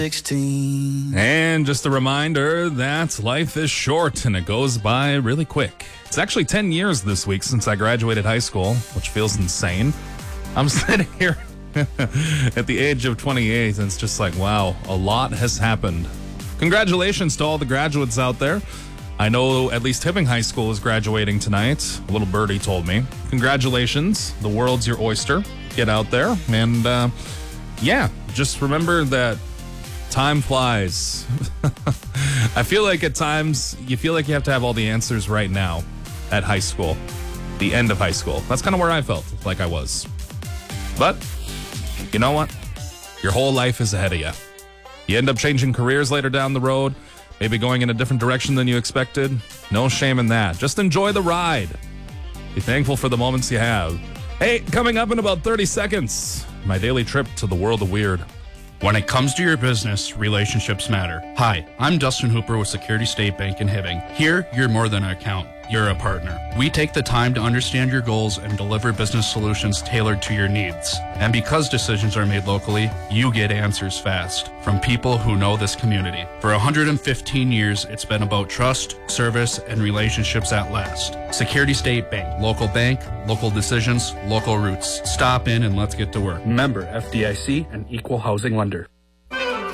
16. And just a reminder that life is short and it goes by really quick. It's actually 10 years this week since I graduated high school, which feels insane. I'm sitting here at the age of 28 and it's just like, wow, a lot has happened. Congratulations to all the graduates out there. I know at least Hibbing High School is graduating tonight. A little birdie told me. Congratulations. The world's your oyster. Get out there. And yeah, just remember that time flies. I feel like at times you feel like you have to have all the answers right now at high school, the end of high school. That's kind of where I felt like I was. But you know what? Your whole life is ahead of you. You end up changing careers later down the road, maybe going in a different direction than you expected. No shame in that. Just enjoy the ride. Be thankful for the moments you have. Hey, coming up in about 30 seconds, my daily trip to the world of weird. When it comes to your business, relationships matter. Hi, I'm Dustin Hooper with Security State Bank in Hibbing. Here, you're more than an account. You're a partner. We take the time to understand your goals and deliver business solutions tailored to your needs. And because decisions are made locally, you get answers fast from people who know this community. For 115 years, it's been about trust, service, and relationships at last. Security State Bank. Local bank, local decisions, local roots. Stop in and let's get to work. Member FDIC and Equal Housing Lender.